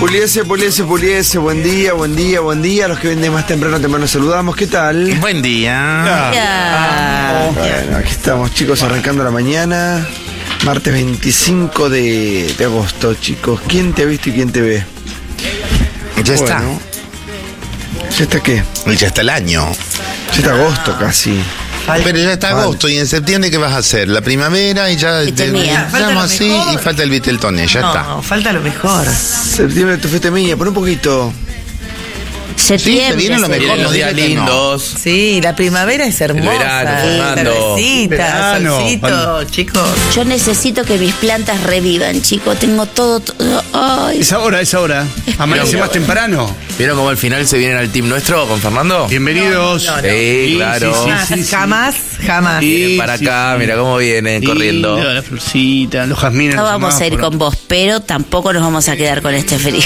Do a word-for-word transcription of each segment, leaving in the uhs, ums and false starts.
Puliese, puliese, puliese, buen día, buen día, buen día. Los que vienen más temprano, temprano saludamos. ¿Qué tal? Buen día. Ah, bueno, aquí estamos, chicos, arrancando la mañana. Martes veinticinco de, de agosto, chicos. ¿Quién te ha visto y quién te ve? Ya está. Bueno, ¿ya está qué? Ya está el año. Ya está agosto casi. Pero ya está Vale. agosto y en septiembre ¿qué vas a hacer? La primavera y ya Viste mía. ya Falta lo así mejor. y falta el Viteltoné, ya no, está. falta lo mejor. Septiembre, tu fete mía, pon un poquito. Septiembre. Sí, se viene lo mejor. septiembre. no Los días diga que no. lindos. Sí, la primavera es hermosa. verano, Fernando. Cervecita, Verano. solcito, chicos. Yo necesito que mis plantas revivan, chicos. Tengo todo, todo. Ay. Es ahora, es ahora. Amanece Pero- más temprano. ¿Vieron cómo al final se vienen al team nuestro con Fernando? Bienvenidos. No, no, no. Sí, claro. sí, Jamás, sí, sí. jamás, jamás. Sí. Vienen para acá, mira cómo vienen Sí, corriendo. La florcita, los jazmines. No los vamos a ir semáforos. con vos, pero tampoco nos vamos a quedar con este frío.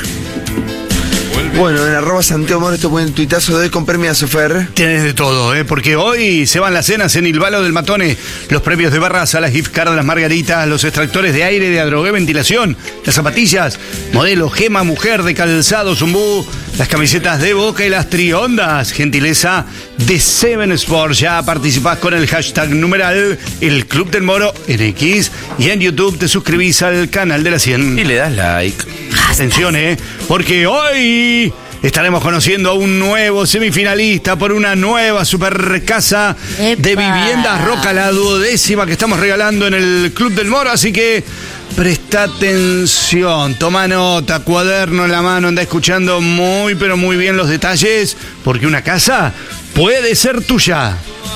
Bueno, en arroba Santiago Moro, esto fue el tuitazo de hoy con premio Fer. Tienes de todo, ¿eh? Porque hoy se van las cenas en el Balo del Matone, los premios de barras a las gift cards de las margaritas, los extractores de aire de Adrogué Ventilación, las zapatillas, modelo Gema Mujer de Calzado Zumbú, las camisetas de Boca y las triondas, gentileza de Seven Sports. Ya participás con el hashtag numeral El Club del Moro en X y en YouTube te suscribís al canal de la cien. Y le das like. Atención, ¿eh? Porque hoy estaremos conociendo a un nuevo semifinalista por una nueva super casa de ¡Epa! viviendas Roca, la duodécima que estamos regalando en el Club del Moro. Así que presta atención, toma nota, cuaderno en la mano, anda escuchando muy, pero muy bien los detalles, porque una casa puede ser tuya.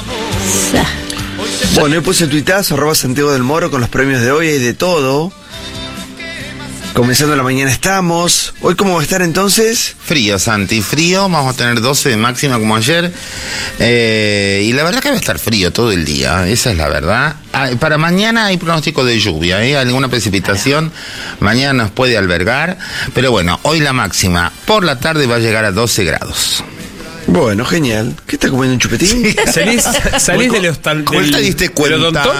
Bueno, yo puse el tuitazo, arroba Santiago del Moro con los premios de hoy, hay de todo. Comenzando la mañana estamos. ¿Hoy cómo va a estar entonces? Frío, Santi, frío. Vamos a tener doce de máxima como ayer. Eh, y la verdad que va a estar frío todo el día. Esa es la verdad. Ah, para mañana hay pronóstico de lluvia, ¿eh? Alguna precipitación. Mañana nos puede albergar. Pero bueno, hoy la máxima por la tarde va a llegar a doce grados. Bueno, genial. ¿Qué estás comiendo, un chupetín? Salís, salís del hostal. ¿Cómo te diste cuenta?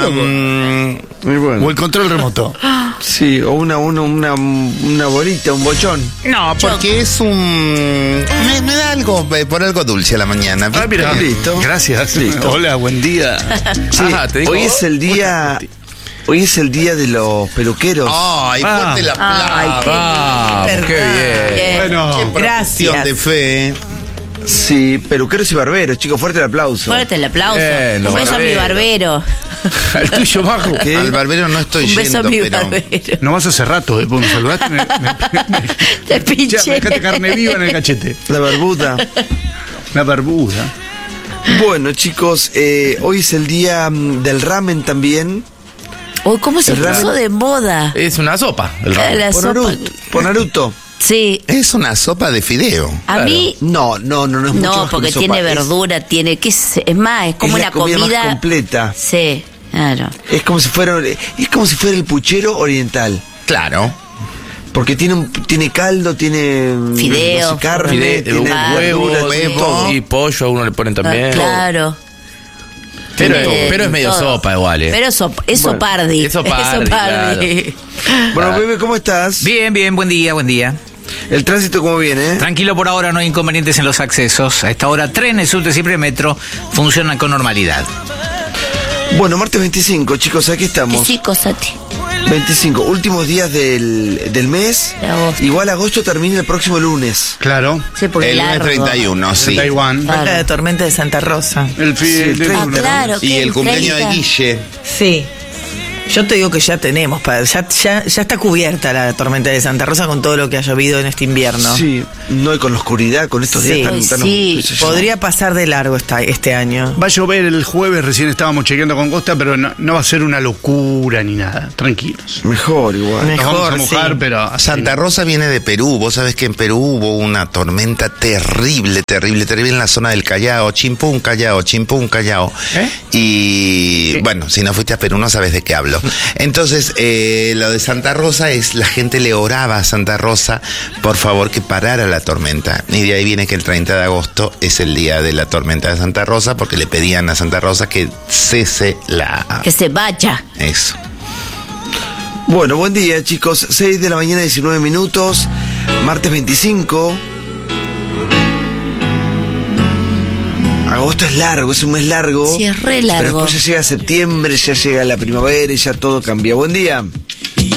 Mm, Muy bueno. O el control remoto. Sí, o una, una, una, una bolita, un bochón. No, porque es un... Me, me da algo, eh, por algo dulce a la mañana. Ah, mira, Listo. Gracias. Listo. Hola, buen día. Sí, Ah, ¿te dijo hoy vos? es el día. Hoy es el día de los peluqueros. Ay, Ah. fuerte la Ay, plata. qué Vamos, qué bien. bien. Bueno, Qué profesión Gracias. de fe. Sí, peluqueros y barberos, chicos, fuerte el aplauso. Fuerte el aplauso. Eh, los Un beso a mi barberos. barbero. el tuyo bajo. ¿Qué? Al barbero no estoy Un beso a yendo, mi pero... barbero. No vas hace rato, ¿eh? Porque me saludaste. Me, me, me- Te Ya, pinché. me dejaste carne viva en el cachete. La barbuda. La barbuda. Bueno, chicos, eh, hoy es el día mm, del ramen también. Uy, ¿cómo se El puso ramen. de moda? Es una sopa. El ramen. La Por sopa. Naruto. Por Naruto. Sí. Es una sopa de fideo. A Claro. mí, No, no, no, no es mucho no, más que porque una sopa, tiene es- verdura, tiene. ¿Qué es? Es más, es como es la una comida comida. más completa. Sí, claro. Es como si fuera, es como si fuera el puchero oriental. Claro. Porque tiene un, tiene caldo, tiene mm, Fideo, no sé, carne, Fide- tiene Ah, huevo, verduras, huevo. todo. y pollo a uno le ponen también. Ah, claro. Pero, Tiene pero es medio todo. sopa igual, ¿eh? Pero es sop- es Bueno, sopardi. es sopardi, sopardi. Bueno, bebé, ¿cómo estás? Bien, bien, buen día, buen día. El tránsito, ¿cómo viene? eh? Tranquilo por ahora, no hay inconvenientes en los accesos. A esta hora, trenes, subtes y premetro funcionan con normalidad. Bueno, martes veinticinco, chicos, aquí ¿Qué estamos. sí, Cosati? veinticinco, últimos días del, del mes. De agosto. Igual agosto termina el próximo lunes. Claro. Sí, porque El lunes largo. treinta y uno, sí. Taiwán. Claro. La de tormenta de Santa Rosa. El fi- Sí, el el- tren. Ah, claro. Y que el cumpleaños de treinta. Guille. Sí. Yo te digo que ya tenemos, pa- ya, ya, ya está cubierta la tormenta de Santa Rosa con todo lo que ha llovido en este invierno. Sí, no, y con la oscuridad, con estos Sí. días tan, Ay, tan- sí. qué sé yo. Podría pasar de largo esta, este año. Va a llover el jueves, recién estábamos chequeando con Costa, pero no, no va a ser una locura ni nada. Tranquilos. Mejor igual. Me- Nos vamos a Mejor, mojar, sí. pero así Santa Rosa viene de Perú. Vos sabés que en Perú hubo una tormenta terrible, terrible, terrible en la zona del Callao. Chimpún, Callao, Chimpún, Callao. ¿Eh? Y ¿Qué? bueno, si no fuiste a Perú no sabes de qué hablo. Entonces, eh, lo de Santa Rosa es, la gente le oraba a Santa Rosa, por favor, que parara la tormenta. Y de ahí viene que el treinta de agosto es el día de la tormenta de Santa Rosa, porque le pedían a Santa Rosa que cese la... Que se vaya. Eso. Bueno, buen día, chicos. seis de la mañana, diecinueve minutos. Martes veinticinco. Agosto es largo, es un mes largo. Sí, es re Pero largo. después ya llega septiembre, ya llega la primavera y ya todo cambia. Buen día.